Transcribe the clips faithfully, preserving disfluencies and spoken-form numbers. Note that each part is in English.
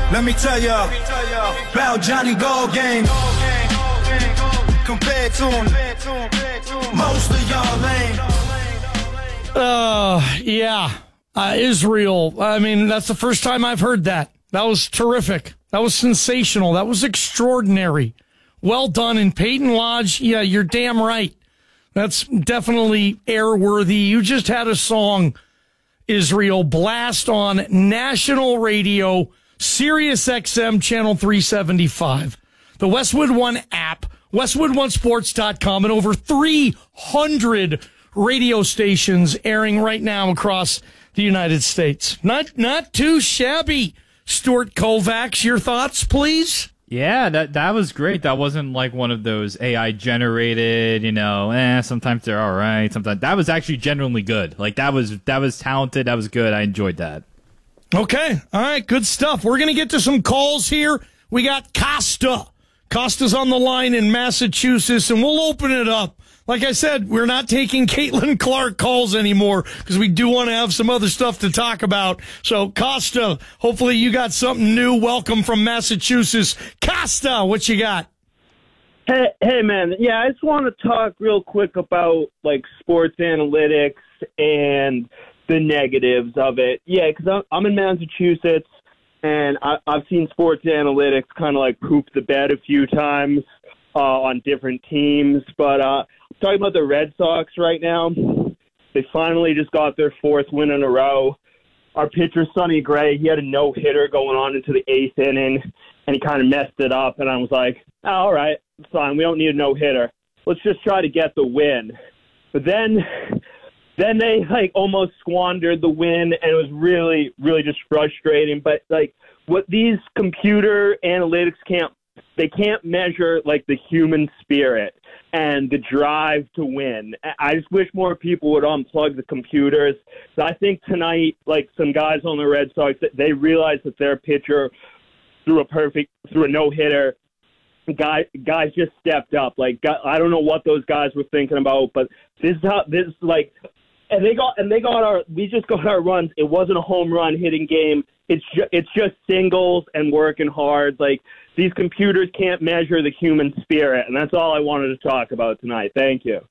Let me tell ya about Johnny Ball Game. Compared to him, most of y'all lame. Uh, yeah. Uh, Israel. I mean, that's the first time I've heard that. That was terrific. That was sensational. That was extraordinary. Well done. And Peyton Lodge, yeah, you're damn right. That's definitely airworthy. You just had a song, Israel, blast on national radio, Sirius X M channel three seventy-five, the Westwood One app, westwood one sports dot com, and over three hundred radio stations airing right now across the United States. Not not too shabby. Stuart Kovacs, your thoughts, please? Yeah, that that was great. That wasn't like one of those A I generated, you know, eh, sometimes they're all right. Sometimes that was actually genuinely good. Like that was that was talented. That was good. I enjoyed that. Okay. All right. Good stuff. We're going to get to some calls here. We got Costa. Costa's on the line in Massachusetts, and we'll open it up. Like I said, we're not taking Caitlin Clark calls anymore because we do want to have some other stuff to talk about. So, Costa, hopefully you got something new. Welcome from Massachusetts. Costa, what you got? Hey, hey, man. Yeah, I just want to talk real quick about, like, sports analytics and the negatives of it. Yeah, because I'm, I'm in Massachusetts, and I, I've seen sports analytics kind of, like, poop the bed a few times uh, on different teams. But uh, talking about the Red Sox right now, they finally just got their fourth win in a row. Our pitcher, Sonny Gray, he had a no-hitter going on into the eighth inning, and he kind of messed it up. And I was like, oh, all right, it's fine. We don't need a no-hitter. Let's just try to get the win. But then then they, like, almost squandered the win, and it was really, really just frustrating. But, like, what these computer analytics can't, they can't measure, like, the human spirit and the drive to win. I just wish more people would unplug the computers. So I think tonight, like, some guys on the Red Sox, they realized that their pitcher threw a perfect, threw a no-hitter. Guy, guys just stepped up. Like, I don't know what those guys were thinking about, but this is how, this, like, and they got, and they got our, we just got our runs. It wasn't a home run hitting game. It's just, it's just singles and working hard. Like, these computers can't measure the human spirit, and that's all I wanted to talk about tonight. Thank you.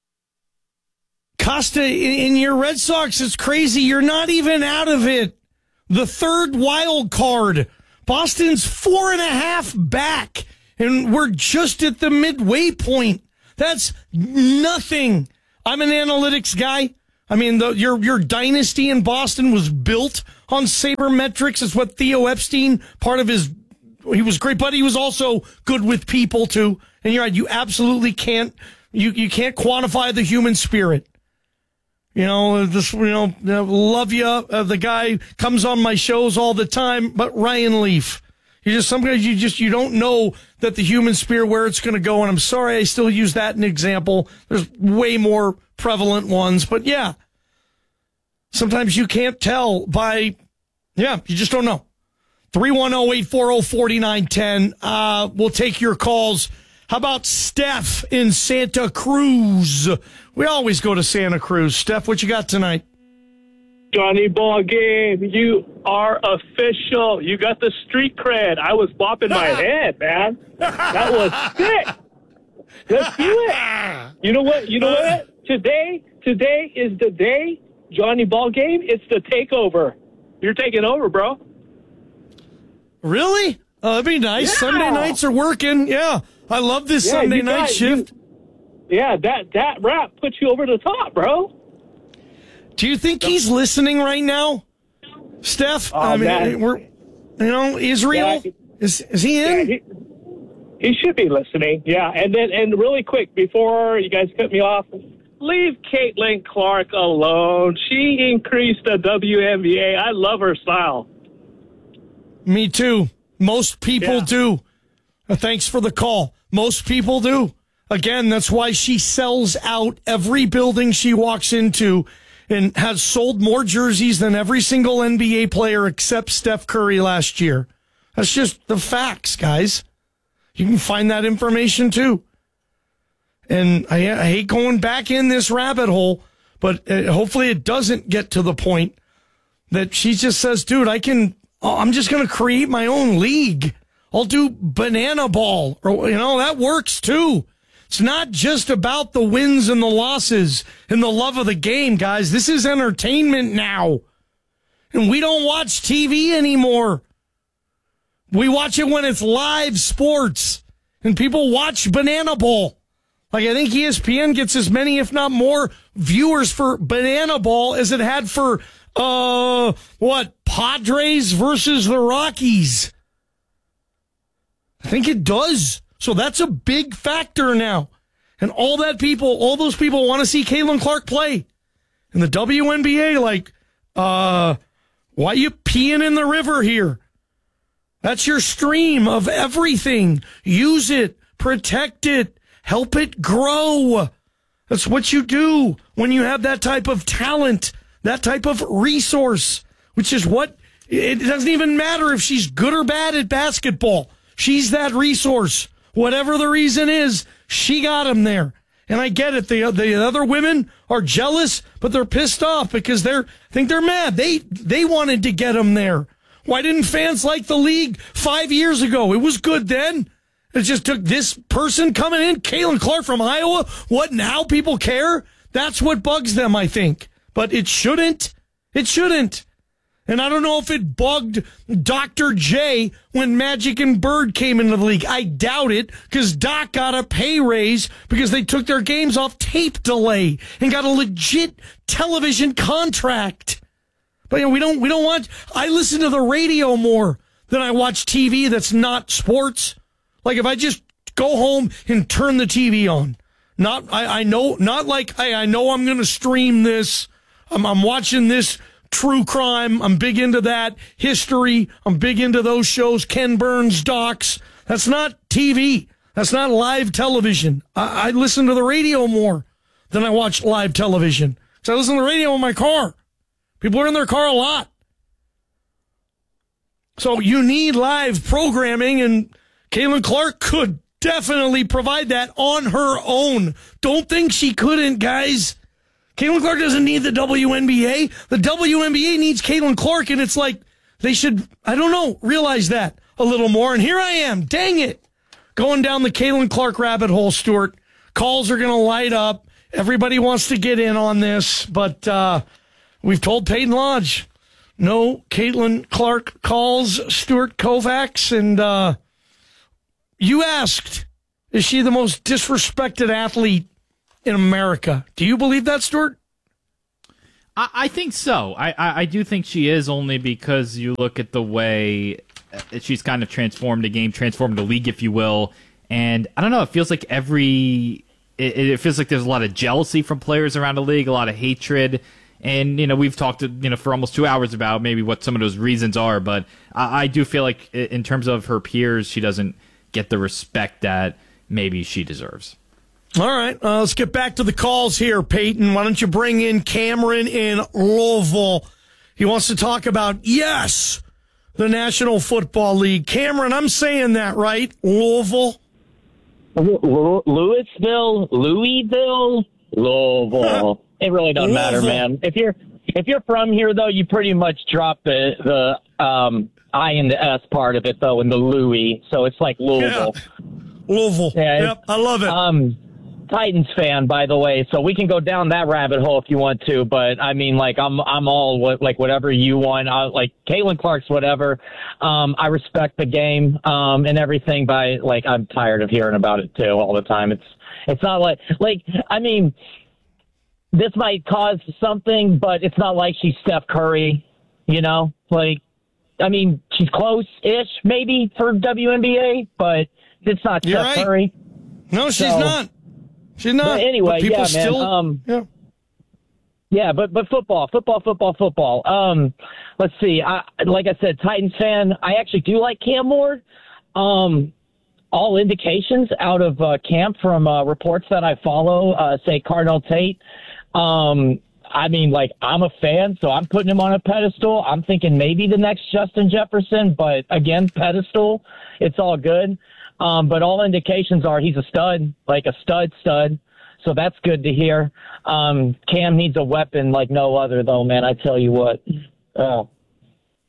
Costa, in your Red Sox, it's crazy. You're not even out of it. The third wild card. Boston's four and a half back, and we're just at the midway point. That's nothing. I'm an analytics guy. I mean, the, your your dynasty in Boston was built on sabermetrics. It's what Theo Epstein, part of his, he was great, but he was also good with people too. And you're right, you absolutely can't, you, you can't quantify the human spirit. You know, this, you know, love you. Uh, the guy comes on my shows all the time, but Ryan Leaf. You just, sometimes you just, you don't know that the human spirit, where it's going to go. And I'm sorry I still use that as an example. There's way more prevalent ones, but yeah, sometimes you can't tell by, yeah, you just don't know. three one zero, eight four zero, four nine one zero. Uh, we'll take your calls. How about Steph in Santa Cruz? We always go to Santa Cruz. Steph, what you got tonight? Johnny Ball Game, you are official. You got the street cred. I was bopping my head, man. That was sick. Let's do it. You know what? You know what? Today, today is the day, Johnny Ball Game. It's the takeover. You're taking over, bro. Really? Oh, that'd be nice. Yeah. Sunday nights are working. Yeah. I love this Yeah, Sunday you night got- shift. you- yeah, that, that rap puts you over the top, bro. Do you think he's listening right now, Steph? Oh, I mean, man. we're, you know, Israel, Yeah. is is he Yeah, in? he, he should be listening. Yeah, and then and really quick before you guys cut me off, leave Caitlin Clark alone. She increased the W N B A. I love her style. Me too. Most people Yeah. do. Uh, thanks for the call. Most people do. Again, that's why she sells out every building she walks into and has sold more jerseys than every single N B A player except Steph Curry last year. That's just the facts, guys. You can find that information too. And I, I hate going back in this rabbit hole, but uh, hopefully it doesn't get to the point that she just says, dude, I can, oh, I'm just going to create my own league. I'll do banana ball, or, you know, that works too. It's not just about the wins and the losses and the love of the game, guys. This is entertainment now. And we don't watch T V anymore. We watch it when it's live sports. And people watch Banana Bowl. Like, I think E S P N gets as many, if not more, viewers for Banana Bowl as it had for, uh, what, Padres versus the Rockies. I think it does. So that's a big factor now. And all that people, all those people want to see Caitlin Clark play. And the W N B A, like, uh, why you peeing in the river here? That's your stream of everything. Use it, protect it, help it grow. That's what you do when you have that type of talent, that type of resource, which is what, it doesn't even matter if she's good or bad at basketball. She's that resource. Whatever the reason is, she got him there. And I get it. The, the other women are jealous, but they're pissed off because they're think they're mad. They they wanted to get him there. Why didn't fans like the league five years ago? It was good then. It just took this person coming in, Caitlin Clark from Iowa. What now? People care? That's what bugs them, I think. But it shouldn't. It shouldn't. And I don't know if it bugged Doctor J when Magic and Bird came into the league. I doubt it, because Doc got a pay raise because they took their games off tape delay and got a legit television contract. But you know, we don't we don't want. I listen to the radio more than I watch T V that's not sports. Like if I just go home and turn the T V on, not I, I know not like I I know I'm going to stream this. I'm I'm watching this. True crime, I'm big into that. History, I'm big into those shows. Ken Burns docs. That's not T V. That's not live television. I, I listen to the radio more than I watch live television. So I listen to the radio in my car. People are in their car a lot. So you need live programming, and Caitlin Clark could definitely provide that on her own. Don't think she couldn't, guys. Caitlin Clark doesn't need the W N B A. The W N B A needs Caitlin Clark, and it's like they should, I don't know, realize that a little more. And here I am, dang it, going down the Caitlin Clark rabbit hole, Stuart. Calls are going to light up. Everybody wants to get in on this, but uh, we've told Peyton Lodge, no Caitlin Clark calls, Stuart Kovacs. And uh, you asked, is she the most disrespected athlete in America? Do you believe that, Stuart? I, I think so. I, I, I do think she is, only because you look at the way she's kind of transformed the game, transformed the league, if you will. And I don't know, it feels like every... It, it feels like there's a lot of jealousy from players around the league, a lot of hatred. And, you know, we've talked, you know, for almost two hours about maybe what some of those reasons are. But I, I do feel like in terms of her peers, she doesn't get the respect that maybe she deserves. All right, uh, let's get back to the calls here, Peyton. Why don't you bring in Cameron in Louisville? He wants to talk about, yes, the National Football League. Cameron, I'm saying that right? Louisville? Louisville, Louisville, Louisville. It really doesn't matter, man. If you're if you're from here, though, you pretty much drop the the um, I and the S part of it, though, in the Louis. So it's like Louisville. Yeah. Louisville. Yeah, yep, I love it. Um, Titans fan, by the way, so we can go down that rabbit hole if you want to. But I mean, like, I'm I'm all what, like whatever you want. I, like Caitlin Clark's whatever. Um, I respect the game um, and everything. By like, I'm tired of hearing about it too all the time. It's it's not like like I mean, this might cause something, but it's not like she's Steph Curry. You know, like I mean, she's close-ish maybe for W N B A, but it's not You're Steph right. Curry. No, she's So- not. She's not. But anyway, but people yeah, still, man. Um, yeah. Yeah, but but football, football, football, football. Um, let's see. I, like I said, Titans fan. I actually do like Cam Ward. Um, all indications out of uh, camp from uh, reports that I follow uh, say Cardinal Tate. Um, I mean, like, I'm a fan, so I'm putting him on a pedestal. I'm thinking maybe the next Justin Jefferson, but again, pedestal. It's all good. Um, but all indications are he's a stud, like a stud stud. So that's good to hear. Um, Cam needs a weapon like no other, though, man. I tell you what. Oh.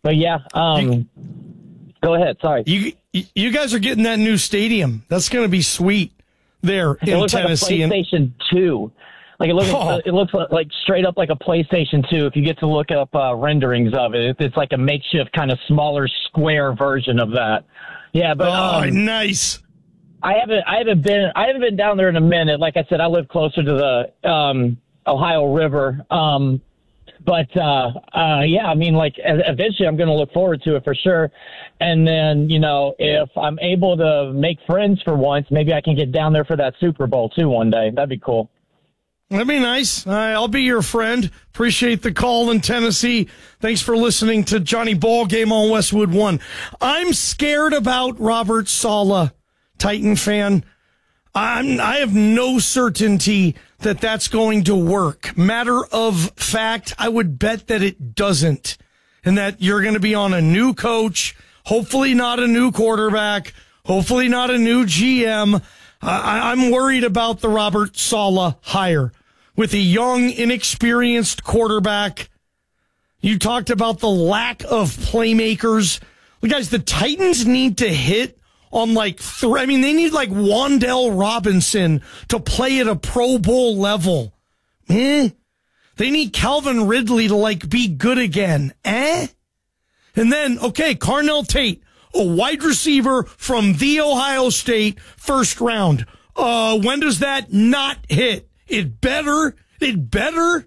but yeah, um, You- go ahead. Sorry. You you guys are getting that new stadium. That's going to be sweet there It in looks Tennessee. like a PlayStation two. Like it looks, Oh. it looks like, like straight up like a PlayStation two. If you get to look up uh, renderings of it, it's like a makeshift kind of smaller square version of that. Yeah, but oh, um, nice. I haven't, I haven't been, I haven't been down there in a minute. Like I said, I live closer to the um, Ohio River. Um, but uh, uh, yeah, I mean, like eventually, I'm going to look forward to it for sure. And then, you know, if I'm able to make friends for once, maybe I can get down there for that Super Bowl too one day. That'd be cool. That'd be nice. Uh, I'll be your friend. Appreciate the call in Tennessee. Thanks for listening to Johnny Ball Game on Westwood One. I'm scared about Robert Saleh, Titan fan. I'm, I have no certainty that that's going to work. Matter of fact, I would bet that it doesn't, and that you're going to be on a new coach, hopefully not a new quarterback, hopefully not a new G M. I, I'm worried about the Robert Saleh hire with a young, inexperienced quarterback. You talked about the lack of playmakers. Well, guys, the Titans need to hit on like three. I mean, they need like Wan'Dale Robinson to play at a Pro Bowl level. Eh? They need Calvin Ridley to like be good again. Eh? And then, okay, Carnell Tate, a wide receiver from the Ohio State first round. Uh, when does that not hit? It better. It better.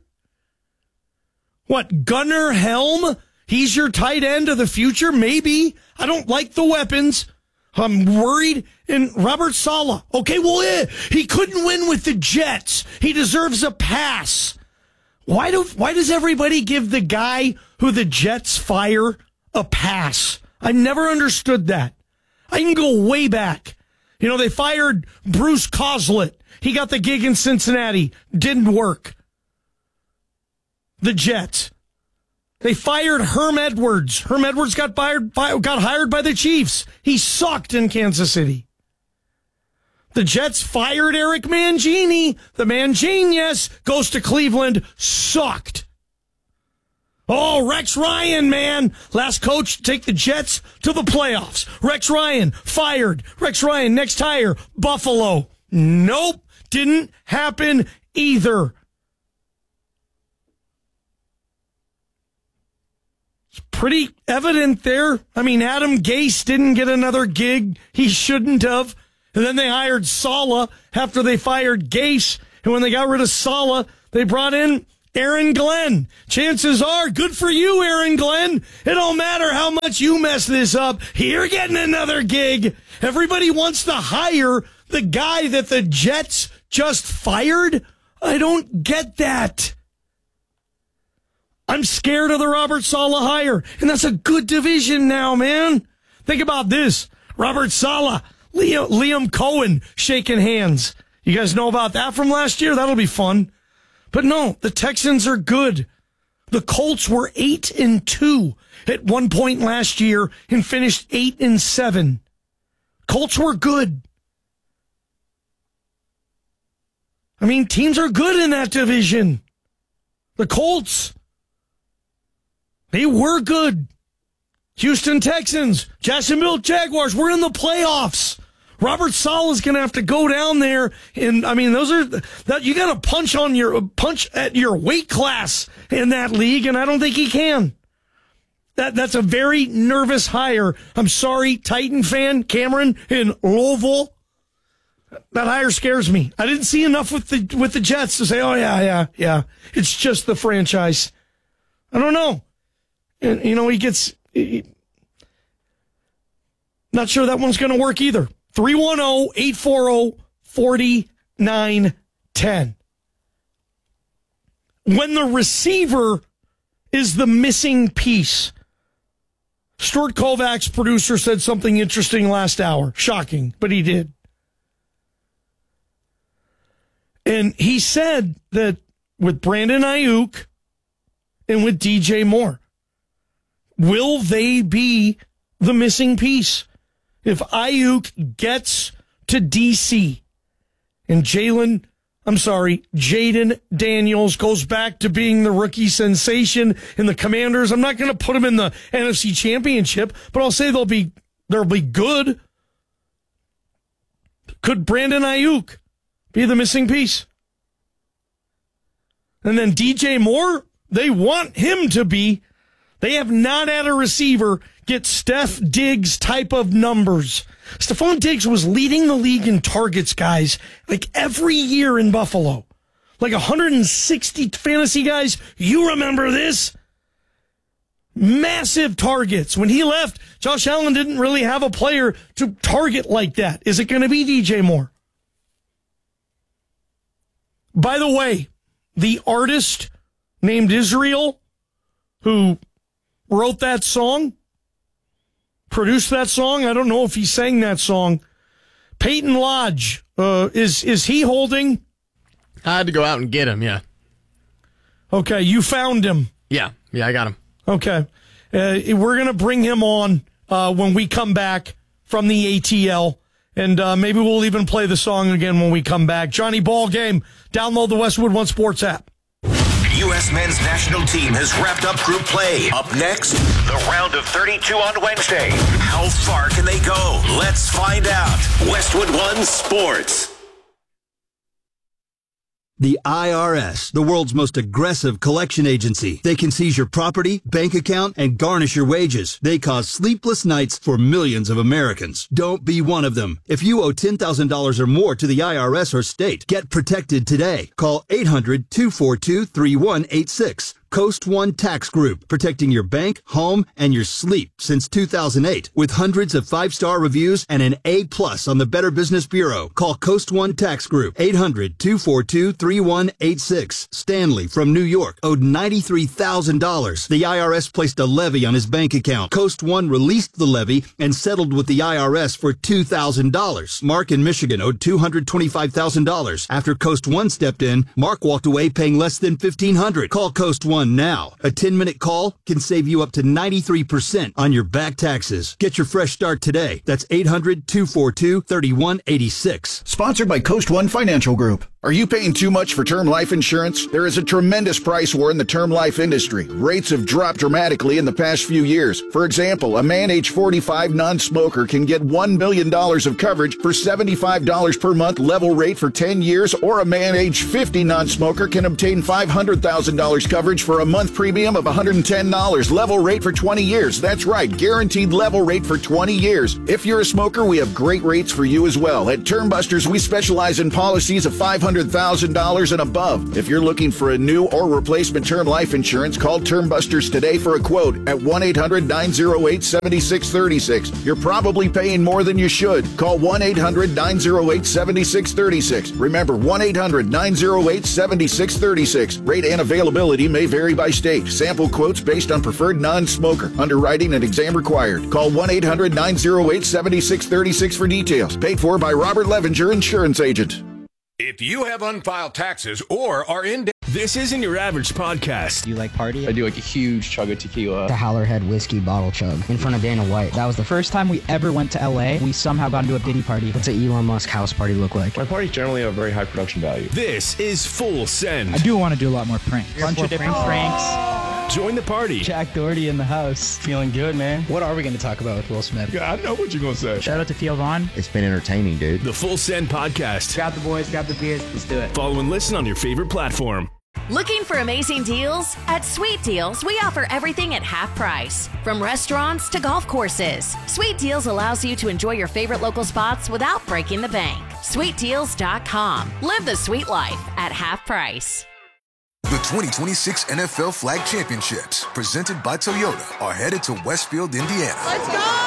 What, Gunnar Helm? He's your tight end of the future? Maybe. I don't like the weapons. I'm worried. And Robert Saleh. Okay, well, eh, he couldn't win with the Jets. He deserves a pass. Why do, why does everybody give the guy who the Jets fire a pass? I never understood that. I can go way back. You know, they fired Bruce Coslett. He got the gig in Cincinnati. Didn't work. The Jets. They fired Herm Edwards. Herm Edwards got fired, got hired by the Chiefs. He sucked in Kansas City. The Jets fired Eric Mangini. The Manginius goes to Cleveland. Sucked. Oh, Rex Ryan, man. Last coach to take the Jets to the playoffs. Rex Ryan, fired. Rex Ryan, next hire, Buffalo. Nope, didn't happen either. It's pretty evident there. I mean, Adam Gase didn't get another gig. He shouldn't have. And then they hired Saleh after they fired Gase. And when they got rid of Saleh, they brought in Aaron Glenn. Chances are, good for you, Aaron Glenn. It don't matter how much you mess this up. You're getting another gig. Everybody wants to hire the guy that the Jets just fired. I don't get that. I'm scared of the Robert Saleh hire. And that's a good division now, man. Think about this. Robert Saleh, Liam, Liam Cohen shaking hands. You guys know about that from last year? That'll be fun. But no, the Texans are good. The Colts were eight and two at one point last year and finished eight and seven. Colts were good. I mean, teams are good in that division. The Colts, they were good. Houston Texans, Jacksonville Jaguars, we're in the playoffs. Robert Saleh is going to have to go down there, and I mean, those are that you got to punch on your punch at your weight class in that league, and I don't think he can. That that's a very nervous hire. I'm sorry, Titan fan Cameron in Louisville. That hire scares me. I didn't see enough with the with the Jets to say, oh yeah, yeah, yeah. It's just the franchise. I don't know. And, you know, he gets. He, not sure that one's going to work either. three one zero, eight four zero, four nine one zero. When the receiver is the missing piece, Stuart Kovac's producer said something interesting last hour. Shocking, but he did. And he said that with Brandon Ayuk and with D J Moore, will they be the missing piece? If Ayuk gets to D C and Jalen, I'm sorry, Jaden Daniels goes back to being the rookie sensation in the Commanders. I'm not going to put him in the N F C Championship, but I'll say they'll be they'll be good. Could Brandon Ayuk be the missing piece? And then D J Moore, they want him to be. They have not had a receiver get Steph Diggs type of numbers. Stephon Diggs was leading the league in targets, guys, like every year in Buffalo. Like one hundred sixty fantasy guys. You remember this? Massive targets. When he left, Josh Allen didn't really have a player to target like that. Is it going to be D J Moore? By the way, the artist named Israel who wrote that song, produced that song. I don't know if he sang that song. Peyton Lodge, uh, is is he holding? I had to go out and get him, yeah. Okay, you found him. Yeah, yeah, I got him. Okay. Uh, we're going to bring him on uh, when we come back from the A T L, and uh, maybe we'll even play the song again when we come back. Johnny Ball Game. Download the Westwood One Sports app. U S men's national team has wrapped up group play. Up next, the round of thirty-two on Wednesday. How far can they go? Let's find out. Westwood One Sports. The I R S, the world's most aggressive collection agency. They can seize your property, bank account, and garnish your wages. They cause sleepless nights for millions of Americans. Don't be one of them. If you owe ten thousand dollars or more to the I R S or state, get protected today. Call eight hundred, two four two, three one eight six. Coast One Tax Group, protecting your bank, home, and your sleep since two thousand eight. With hundreds of five-star reviews and an A plus on the Better Business Bureau. Call Coast One Tax Group, eight hundred, two four two, three one eight six. Stanley from New York owed ninety-three thousand dollars. The I R S placed a levy on his bank account. Coast One released the levy and settled with the I R S for two thousand dollars. Mark in Michigan owed two hundred twenty-five thousand dollars. After Coast One stepped in, Mark walked away paying less than fifteen hundred dollars. Call Coast One now. A ten-minute call can save you up to ninety-three percent on your back taxes. Get your fresh start today. That's eight hundred, two four two, three one eight six. Sponsored by Coast One Financial Group. Are you paying too much for term life insurance? There is a tremendous price war in the term life industry. Rates have dropped dramatically in the past few years. For example, a man age forty-five non-smoker can get one million dollars of coverage for seventy-five dollars per month level rate for ten years, or a man age fifty non-smoker can obtain five hundred thousand dollars coverage for a month premium of one hundred ten dollars level rate for twenty years. That's right, guaranteed level rate for twenty years. If you're a smoker, we have great rates for you as well. At Term Busters, we specialize in policies of five hundred thousand dollars and above. If you're looking for a new or replacement term life insurance, call Term Busters today for a quote at one eight hundred, nine oh eight, seven six three six. You're probably paying more than you should. Call one eight hundred, nine oh eight, seven six three six. Remember, one eight hundred, nine oh eight, seven six three six. Rate and availability may vary by state. Sample quotes based on preferred non-smoker. Underwriting and exam required. Call one eight hundred, nine oh eight, seven six three six for details. Paid for by Robert Levenger, insurance agent. If you have unfiled taxes or are in debt. This isn't your average podcast. Do you like party? I do like a huge chug of tequila. The Howlerhead whiskey bottle chug in front of Dana White. That was the first time we ever went to L A. We somehow got into a Diddy party. What's an Elon Musk house party look like? My parties generally have very high production value. This is Full Send. I do want to do a lot more pranks. Bunch of different pranks. Join the party. Jack Doherty in the house. Feeling good, man. What are we going to talk about with Will Smith? Yeah, I know what you're going to say. Shout out to Theo Vaughn. It's been entertaining, dude. The Full Send podcast. Grab the boys, grab the beers. Let's do it. Follow and listen on your favorite platform. Looking for amazing deals? At Sweet Deals, we offer everything at half price. From restaurants to golf courses, Sweet Deals allows you to enjoy your favorite local spots without breaking the bank. sweet deals dot com. Live the sweet life at half price. The twenty twenty-six N F L Flag Championships, presented by Toyota, are headed to Westfield, Indiana. Let's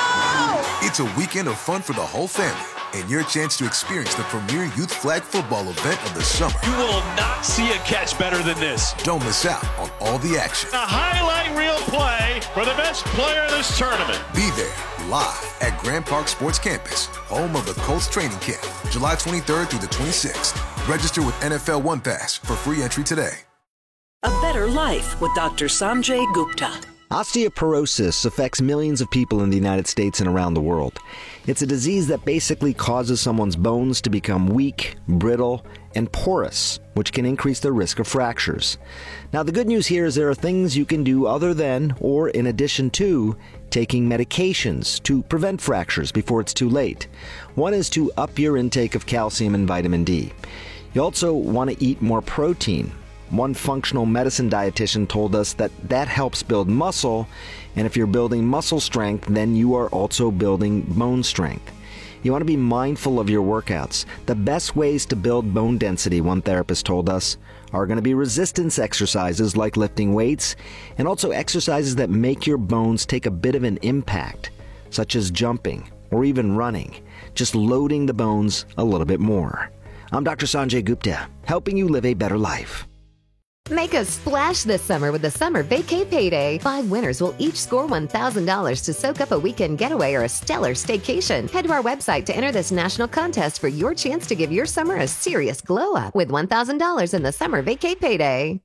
go! It's a weekend of fun for the whole family, and your chance to experience the premier youth flag football event of the summer. You will not see a catch better than this. Don't miss out on all the action. A highlight reel play for the best player of this tournament. Be there, live at Grand Park Sports Campus, home of the Colts training camp, July twenty-third through the twenty-sixth. Register with N F L One Pass for free entry today. A better life with Doctor Sanjay Gupta. Osteoporosis affects millions of people in the United States and around the world. It's a disease that basically causes someone's bones to become weak, brittle, and porous, which can increase their risk of fractures. Now, the good news here is there are things you can do other than, or in addition to, taking medications to prevent fractures before it's too late. One is to up your intake of calcium and vitamin D. You also want to eat more protein. One functional medicine dietitian told us that that helps build muscle, and if you're building muscle strength, then you are also building bone strength. You want to be mindful of your workouts. The best ways to build bone density, one therapist told us, are going to be resistance exercises like lifting weights, and also exercises that make your bones take a bit of an impact, such as jumping or even running, just loading the bones a little bit more. I'm Doctor Sanjay Gupta, helping you live a better life. Make a splash this summer with the Summer Vacay Payday. Five winners will each score one thousand dollars to soak up a weekend getaway or a stellar staycation. Head to our website to enter this national contest for your chance to give your summer a serious glow up with one thousand dollars in the Summer Vacay Payday.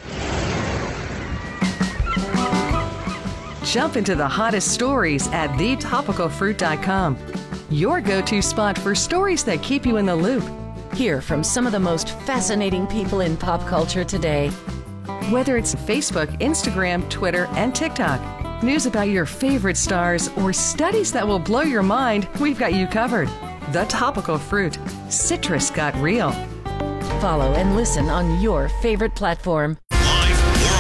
Jump into the hottest stories at the topical fruit dot com. Your go-to spot for stories that keep you in the loop. Hear from some of the most fascinating people in pop culture today. Whether it's Facebook, Instagram, Twitter, and TikTok, news about your favorite stars, or studies that will blow your mind, we've got you covered. The Topical Fruit. Citrus got real. Follow and listen on your favorite platform.